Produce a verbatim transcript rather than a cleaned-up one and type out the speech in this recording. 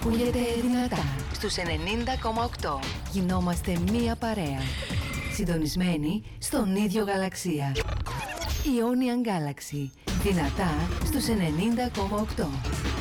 ακούγεται δυνατά στους ενενήντα κόμμα οκτώ. Γινόμαστε μία παρέα. Συντονισμένοι στον ίδιο γαλαξία. Ionian Galaxy. Δυνατά στους ενενήντα κόμμα οκτώ.